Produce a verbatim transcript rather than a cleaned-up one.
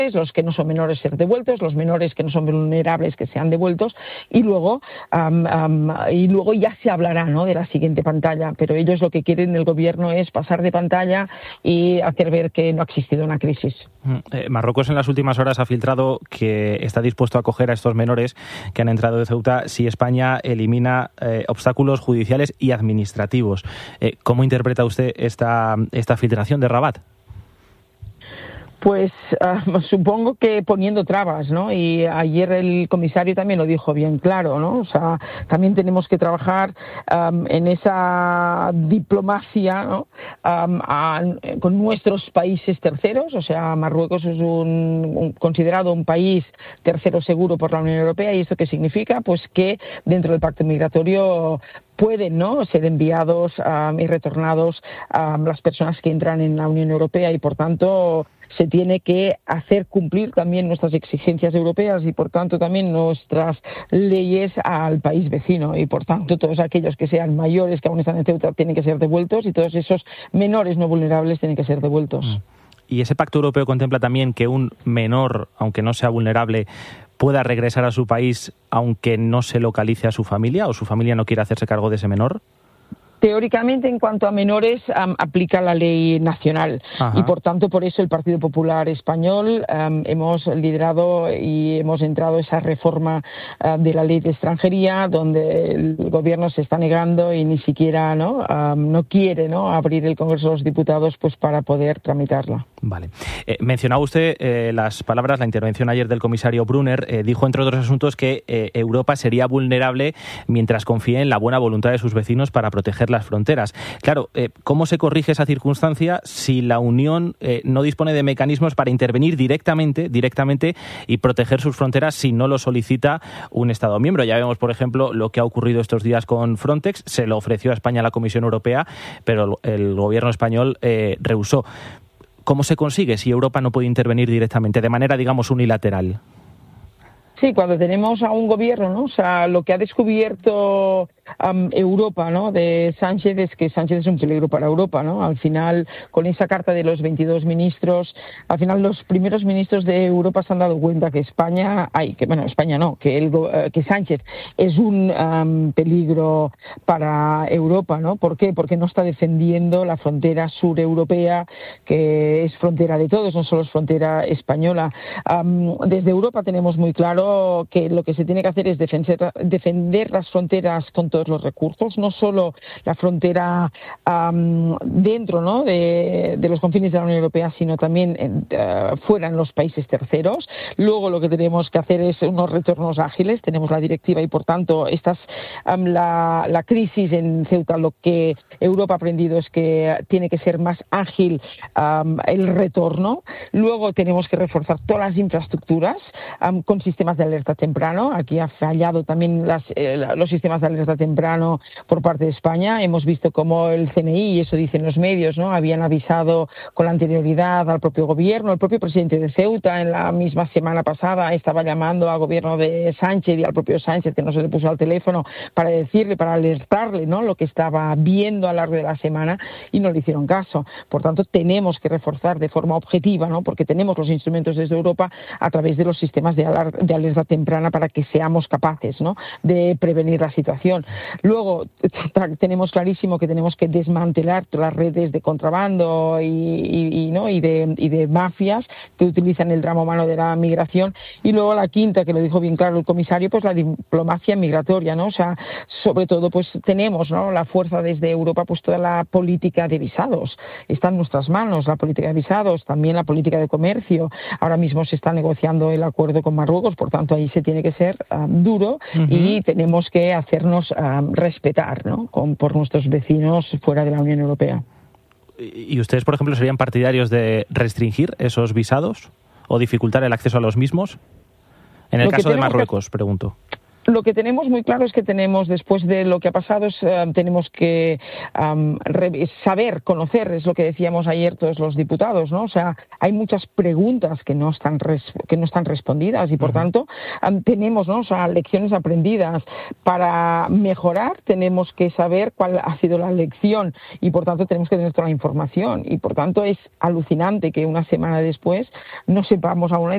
los que no son menores ser devueltos, los menores que no son vulnerables que sean devueltos, y luego um, um, y luego ya se hablará, ¿no?, de la siguiente pantalla, pero ellos lo que quieren el gobierno es pasar de pantalla y hacer ver que no ha existido una crisis. Eh, Marruecos en las últimas horas ha filtrado que está dispuesto a acoger a estos menores que han entrado de Ceuta si España elimina eh, obstáculos judiciales y administrativos. Eh, ¿Cómo interpreta usted esta, esta filtración de Rabat? Pues uh, supongo que poniendo trabas, ¿no? Y ayer el comisario también lo dijo bien claro, ¿no? O sea, también tenemos que trabajar um, en esa diplomacia, ¿no?, Um, a, con nuestros países terceros. O sea, Marruecos es un, un, considerado un país tercero seguro por la Unión Europea. ¿Y esto qué significa? Pues que dentro del pacto migratorio pueden, ¿no?, ser enviados um, y retornados um, las personas que entran en la Unión Europea, y por tanto se tiene que hacer cumplir también nuestras exigencias europeas y por tanto también nuestras leyes al país vecino, y por tanto todos aquellos que sean mayores que aún están en Ceuta tienen que ser devueltos, y todos esos menores no vulnerables tienen que ser devueltos. ¿Y ese pacto europeo contempla también que un menor, aunque no sea vulnerable, pueda regresar a su país aunque no se localice a su familia o su familia no quiera hacerse cargo de ese menor? Teóricamente, en cuanto a menores, um, aplica la ley nacional. Ajá. Y por tanto, por eso el Partido Popular Español um, hemos liderado y hemos entrado esa reforma uh, de la ley de extranjería, donde el gobierno se está negando y ni siquiera no um, no quiere no abrir el Congreso de los Diputados pues para poder tramitarla. Vale. Eh, mencionaba usted eh, las palabras, la intervención ayer del comisario Brunner. Eh, dijo, entre otros asuntos, que eh, Europa sería vulnerable mientras confíe en la buena voluntad de sus vecinos para proteger las fronteras. Claro, eh, ¿cómo se corrige esa circunstancia si la Unión eh, no dispone de mecanismos para intervenir directamente, directamente y proteger sus fronteras si no lo solicita un Estado miembro? Ya vemos, por ejemplo, lo que ha ocurrido estos días con Frontex. Se lo ofreció a España la Comisión Europea, pero el gobierno español eh, rehusó. ¿Cómo se consigue si Europa no puede intervenir directamente, de manera, digamos, unilateral? Sí, cuando tenemos a un gobierno, ¿no? O sea, lo que ha descubierto um, Europa, ¿no?, de Sánchez, es que Sánchez es un peligro para Europa, ¿no? Al final, con esa carta de los veintidós ministros, al final los primeros ministros de Europa se han dado cuenta que España, ay, que bueno, España no, que, el, que Sánchez es un um, peligro para Europa, ¿no? ¿Por qué? Porque no está defendiendo la frontera sureuropea, que es frontera de todos, no solo es frontera española. Um, desde Europa tenemos muy claro que lo que se tiene que hacer es defender, defender las fronteras con todos los recursos, no solo la frontera um, dentro, ¿no?, de, de los confines de la Unión Europea, sino también en, uh, fuera en los países terceros. Luego lo que tenemos que hacer es unos retornos ágiles. Tenemos la directiva y por tanto estas, um, la, la crisis en Ceuta, lo que Europa ha aprendido es que tiene que ser más ágil um, el retorno. Luego tenemos que reforzar todas las infraestructuras um, con sistemas de alerta temprano. Aquí ha fallado también las, eh, los sistemas de alerta temprano por parte de España. Hemos visto cómo el C N I, y eso dicen los medios, ¿no?, habían avisado con la anterioridad al propio gobierno. El propio presidente de Ceuta en la misma semana pasada estaba llamando al gobierno de Sánchez y al propio Sánchez, que no se le puso al teléfono, para decirle, para alertarle, ¿no?, lo que estaba viendo a lo largo de la semana, y no le hicieron caso. Por tanto, tenemos que reforzar de forma objetiva, ¿no?, porque tenemos los instrumentos desde Europa a través de los sistemas de alerta, de alerta temprana, para que seamos capaces, ¿no?, de prevenir la situación. Luego tenemos clarísimo que tenemos que desmantelar todas las redes de contrabando y, y, y, ¿no? y, de, y de mafias que utilizan el drama humano de la migración. Y luego la quinta, que lo dijo bien claro el comisario, pues la diplomacia migratoria, ¿no? O sea, sobre todo pues tenemos, ¿no?, la fuerza desde Europa, pues toda la política de visados está en nuestras manos, la política de visados, también la política de comercio. Ahora mismo se está negociando el acuerdo con Marruecos, por tanto ahí se tiene que ser um, duro uh-huh. y tenemos que hacernos um, respetar, ¿no?, con, por nuestros vecinos fuera de la Unión Europea. ¿Y ustedes, por ejemplo, serían partidarios de restringir esos visados o dificultar el acceso a los mismos? En el caso de Marruecos, que... pregunto. lo que tenemos muy claro es que tenemos, después de lo que ha pasado, es, uh, tenemos que um, saber, conocer, es lo que decíamos ayer todos los diputados, ¿no? O sea, hay muchas preguntas que no están res, que no están respondidas y, por uh-huh. tanto, um, tenemos, ¿no? O sea, lecciones aprendidas. Para mejorar tenemos que saber cuál ha sido la lección y, por tanto, tenemos que tener toda la información. Y, por tanto, es alucinante que una semana después no sepamos aún